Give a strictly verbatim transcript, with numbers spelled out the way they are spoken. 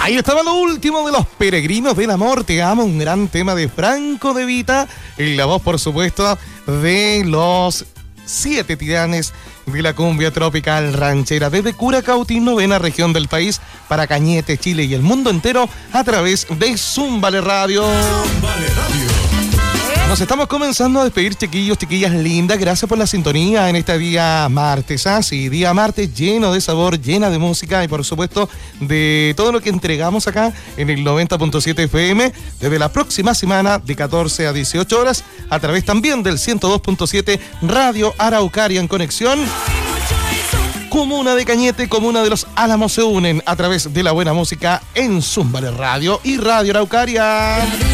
Ahí estaba lo último de Los Peregrinos del Amor. Te amo, un gran tema de Franco De Vita. Y la voz, por supuesto, de los siete tiranes de la cumbia tropical ranchera. Desde Curacautín, novena región del país, para Cañete, Chile y el mundo entero a través de Zúmbale Radio. Zúmbale Radio. Nos estamos comenzando a despedir, chiquillos, chiquillas lindas. Gracias por la sintonía en este día martes. ¿Ah? Sí, día martes lleno de sabor, llena de música y, por supuesto, de todo lo que entregamos acá en el noventa punto siete F M desde la próxima semana de catorce a dieciocho horas a través también del ciento dos punto siete Radio Araucaria en conexión. Comuna de Cañete, Comuna de los Álamos se unen a través de la buena música en Zúmbale Radio y Radio Araucaria.